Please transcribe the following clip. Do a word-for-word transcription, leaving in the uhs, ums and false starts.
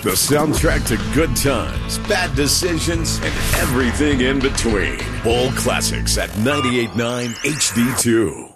The soundtrack to good times, bad decisions, and everything in between. Bowl Classics at ninety-eight point nine H D two.